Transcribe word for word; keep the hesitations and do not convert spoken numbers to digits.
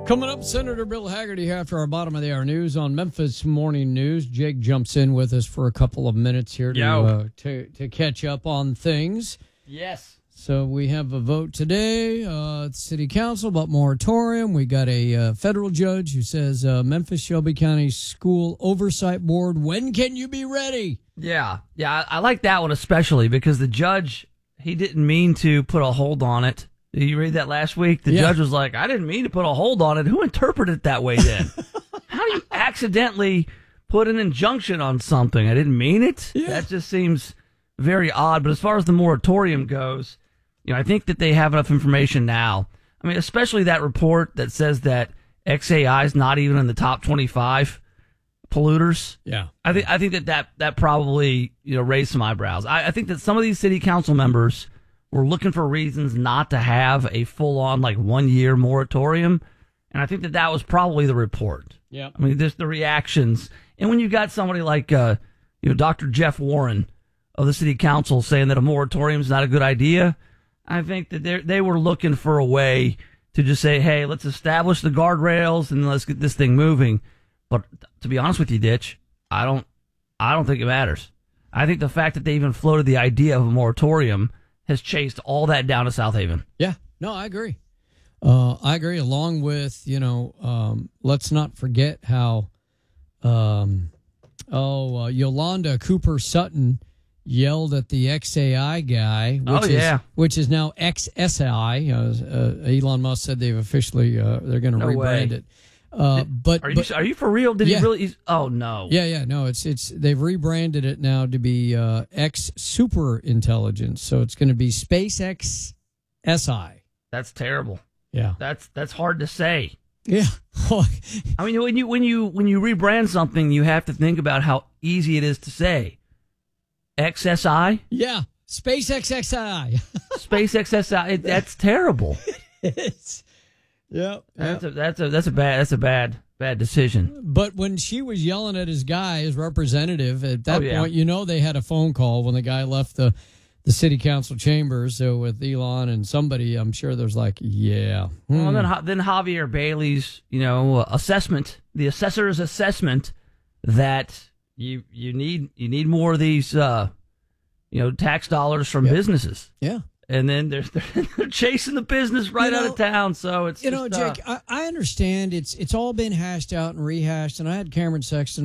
Coming up, Senator Bill Hagerty after our bottom of the hour news on Memphis Morning News. Jake jumps in with us for a couple of minutes here to uh, to, to catch up on things. Yes. So we have a vote today uh, at the City Council about moratorium. We got a uh, federal judge who says uh, Memphis Shelby County School Oversight Board, when can you be ready? Yeah. Yeah, I, I like that one especially because the judge, he didn't mean to put a hold on it. Did you read that last week? The yeah. judge was like, I didn't mean to put a hold on it. Who interpreted it that way then? How do you accidentally put an injunction on something? I didn't mean it? Yeah. That just seems very odd. But as far as the moratorium goes, you know, I think that they have enough information now. I mean, especially that report that says that X A I is not even in the top twenty-five polluters. Yeah. I think I think that that, that probably, you know, raised some eyebrows. I, I think that some of these city council members were looking for reasons not to have a full-on, like, one-year moratorium. And I think that that was probably the report. Yeah. I mean, there's the reactions. And when you got somebody like, uh, you know, Doctor Jeff Warren of the city council saying that a moratorium is not a good idea, I think that they they were looking for a way to just say, hey, let's establish the guardrails and let's get this thing moving. But to be honest with you, Ditch, I don't, I don't think it matters. I think the fact that they even floated the idea of a moratorium has chased all that down to South Haven. Yeah, no, I agree. Uh, I agree, along with, you know, um, let's not forget how, um, oh, uh, Yolanda Cooper Sutton yelled at the X A I guy, which, oh, yeah. is, which is now X S I. Uh, uh, Elon Musk said they've officially, uh, they're going to no rebrand way. it. Uh, but are you but, are you for real? Did yeah. he really? He's, oh no. Yeah, yeah, no. It's it's they've rebranded it now to be uh, X Super Intelligence, so it's going to be SpaceX S I. That's terrible. Yeah, that's that's hard to say. Yeah, I mean, when you when you when you rebrand something, you have to think about how easy it is to say. X S I. Yeah, SpaceX X I. SpaceX S I. It, that's terrible. It's. Yeah, that's a that's a that's a bad that's a bad bad decision. But when she was yelling at his guy, his representative, at that oh, yeah. point, you know they had a phone call when the guy left the the city council chambers. So with Elon and somebody, I'm sure there's like, yeah. Hmm. Well, then then Javier Bailey's you know uh, assessment, the assessor's assessment that you you need you need more of these uh, you know tax dollars from yep. businesses. Yeah. And then they're, they're chasing the business right you know, out of town. So it's you know, just, Jake. uh, I, I understand it's it's all been hashed out and rehashed. And I had Cameron Sexton